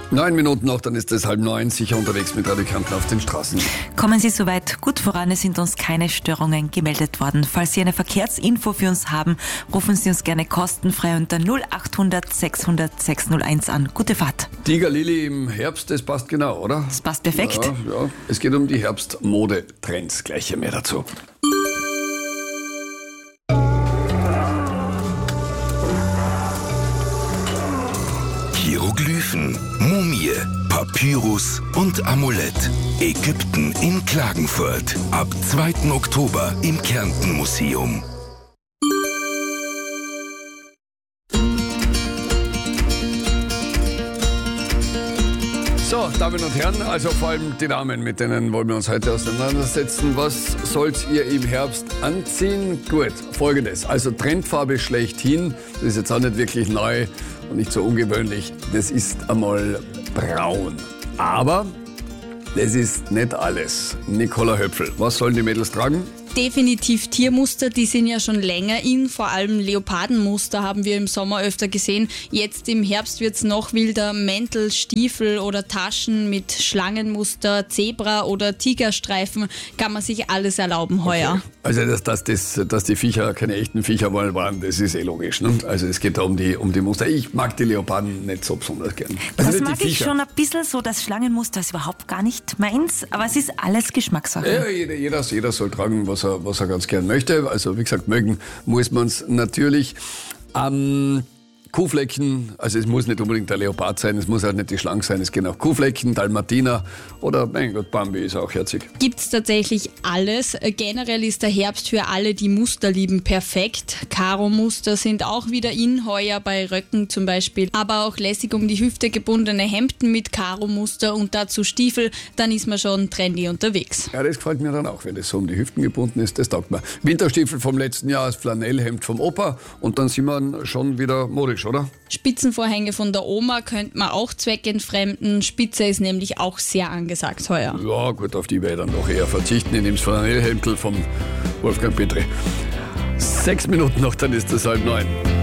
9 Minuten noch, dann ist es 8:30, sicher unterwegs mit Radio Kärnten auf den Straßen. Kommen Sie soweit gut voran, es sind uns keine Störungen gemeldet worden. Falls Sie eine Verkehrsinfo für uns haben, rufen Sie uns gerne kostenfrei unter 0800 600 601 an. Gute Fahrt. Tiger Lily im Herbst, das passt genau, oder? Das passt perfekt. Ja. Es geht um die Herbstmodetrends. Gleich mehr dazu. Hieroglyphen, Mumie, Papyrus und Amulett. Ägypten in Klagenfurt. Ab 2. Oktober im Kärnten-Museum. So, Damen und Herren, also vor allem die Damen, mit denen wollen wir uns heute auseinandersetzen. Was sollt ihr im Herbst anziehen? Gut, Folgendes. Also Trendfarbe schlechthin, das ist jetzt auch nicht wirklich neu und nicht so ungewöhnlich. Das ist einmal braun. Aber das ist nicht alles. Nicola Höpfl, was sollen die Mädels tragen? Definitiv Tiermuster, die sind ja schon länger in, vor allem Leopardenmuster haben wir im Sommer öfter gesehen. Jetzt im Herbst wird's noch wilder, Mäntel, Stiefel oder Taschen mit Schlangenmuster, Zebra- oder Tigerstreifen, kann man sich alles erlauben heuer. Okay. Also dass die Viecher keine echten Viecher waren, das ist logisch. Ne? Also es geht da um die Muster. Ich mag die Leoparden nicht so besonders gern. Also das mag ich schon ein bisschen so, das Schlangenmuster ist überhaupt gar nicht meins, aber es ist alles Geschmackssache. Ja, jeder soll tragen, was er ganz gern möchte. Also wie gesagt, mögen muss man es natürlich. Kuhflecken, also es muss nicht unbedingt der Leopard sein, es muss auch nicht die Schlange sein, es gehen auch Kuhflecken, Dalmatiner oder, mein Gott, Bambi ist auch herzig. Gibt's tatsächlich alles. Generell ist der Herbst für alle, die Muster lieben, perfekt. Karo-Muster sind auch wieder in, heuer bei Röcken zum Beispiel. Aber auch lässig um die Hüfte gebundene Hemden mit Karo-Muster und dazu Stiefel, dann ist man schon trendy unterwegs. Ja, das gefällt mir dann auch, wenn das so um die Hüften gebunden ist, das taugt mir. Winterstiefel vom letzten Jahr, das Flanellhemd vom Opa und dann sind wir schon wieder modisch, oder? Spitzenvorhänge von der Oma könnte man auch zweckentfremden. Spitze ist nämlich auch sehr angesagt heuer. Ja, gut, auf die werde ich dann doch eher verzichten. Ich nehme das Flanellhemdl vom Wolfgang Petri. 6 Minuten noch, dann ist es 8:30.